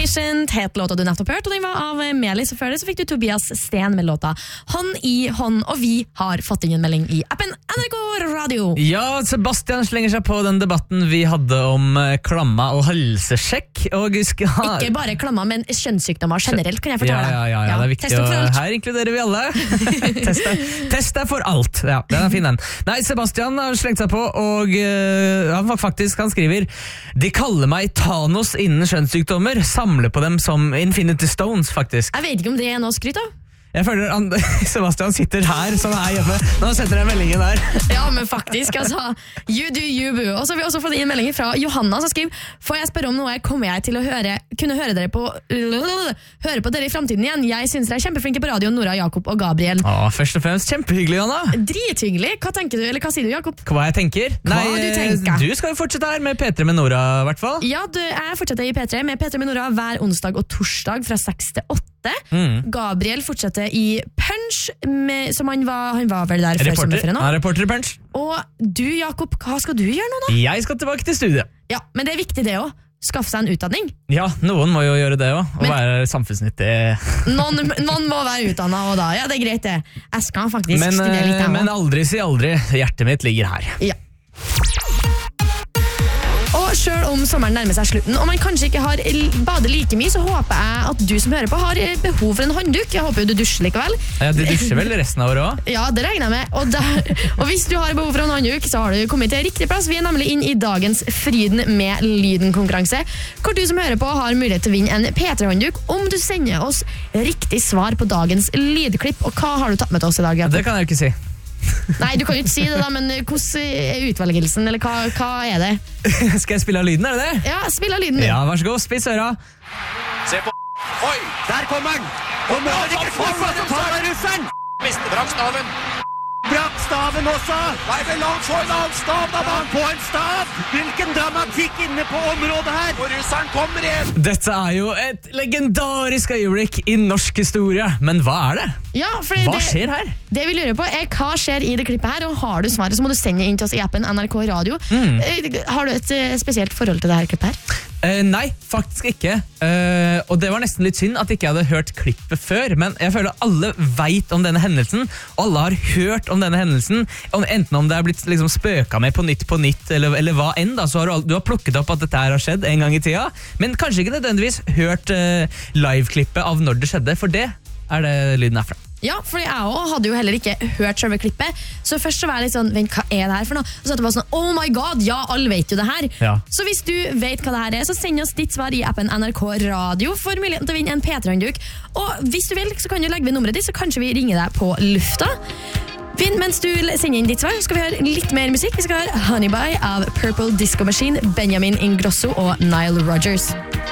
Patient het låta du nettopp hørt, og den var av Melis, og før det så fikk du Tobias Sten med låta Hånd i hånd, og vi har fått inn en melding i appen NRK Radio. Ja, Sebastian slenger seg på den debatten vi hadde om klamma og helsesjekk, og Ikke bare klamma, men kjønnssykdommer generelt, kan jeg fortelle. Ja, det er viktig, og her inkluderer vi alle. Test deg for alt. Ja, den er fin den. Nei, Sebastian har slengt seg på, og han skriver: de kaller meg Thanos innen kjønnssykdommer, samler på dem som Infinity Stones, faktisk. Jeg vet ikke om det er noe skryt av. Jeg føler Sebastian sitter her, sånn her hjemme. Nå setter jeg meldingen der. Ja, men faktisk, altså. You do you, boo. Og så har vi også fått inn meldingen fra Johanna, som skriver: får jeg spørre om noe, kommer jeg til å kunne høre dere på dere i fremtiden igjen. Jeg synes dere er kjempeflinke på radio, Nora, Jakob og Gabriel. Først og fremst, kjempehyggelig, Johanna. Drithyggelig. Hva tenker du, eller hva sier du, Jakob? Hva jeg tenker? Du skal jo fortsette her med P3 med Nora, i hvert fall. Ja, jeg fortsetter i P3 med Nora hver onsdag og torsdag fra 6 til 8. Gabriel fortsetter i Punch, som han var vel der før sommerferien nå. Reporter i Punch. Og du, Jakob, hva skal du gjøre nå da? Jeg skal tilbake til studiet. Ja, men det er viktig det også. Skaffe seg en utdanning. Ja, noen må jo gjøre det også, og være samfunnsnyttig. Noen må være utdannet også da. Ja, det er greit det. Jeg skal faktisk studere litt her. Men aldri si aldri. Hjertet mitt ligger her. Ja. Og selv om sommeren nærmer seg slutten, og man kanskje ikke har badet like mye, så håper jeg at du som hører på har behov for en håndduk. Jeg håper jo du dusjer likevel. Ja, du dusjer vel resten av året også? Ja, det regner jeg med. Og hvis du har behov for en håndduk, så har du kommet til riktig plass. Vi er nemlig inn i dagens Fryden med lyden-konkurranse, hvor du som hører på har mulighet til å vinne en P3-håndduk om du sender oss riktig svar på dagens lydklipp. Og hva har du tatt med til oss i dag, Jakob? Det kan jeg jo ikke si. Nei, du kan jo ikke si det da, men hvordan er utvelgelsen, eller hva er det? Skal jeg spille av lyden, er det det? Ja, spill av lyden. Ja, vær så god, spiss øra. Se på. Oi, der kommer han. Og nå er det ikke fortsatt som tar av russeren. Mister brakk staven. Brakk staven også. Nei, vel, han får en annen stav, da var han på en stav. Hvilken dramatikk inne på området her. Og russeren kommer igjen. Dette er jo et legendarisk øyeblikk i norsk historie, men hva er det? Ja, hva skjer her? Det vi lurer på er hva skjer i det klippet her, og har du svaret så må du sende inn til oss i appen NRK Radio. Har du et spesielt forhold til det her klippet her? Nei, faktisk ikke. Og det var nesten litt synd at ikke jeg hadde hørt klippet før, men jeg føler alle vet om denne hendelsen, og alle har hørt om denne hendelsen, enten om det er blitt liksom spøka med på nytt, eller hva enn da, så har du har plukket opp at dette her har skjedd en gang i tida, men kanskje ikke nødvendigvis hørt live-klippet av når det skjedde, for det er det lyden herfra. Ja, for jeg også hadde jo heller ikke hørt selve klippet, så først så var jeg litt sånn, vent, hva er det her for noe? Og så var det bare sånn, oh my god, ja, alle vet jo det her. Ja. Så hvis du vet hva det her er, så send oss ditt svar i appen NRK Radio for muligheten til å vinne en P3-håndduk. Og hvis du vil, så kan du legge ved nummeret ditt, så kanskje vi ringer deg på lufta. Mens du sender inn ditt svar, skal vi høre litt mer musikk. Vi skal høre Honey Bye av Purple Disco Machine, Benjamin Ingrosso og Nile Rodgers.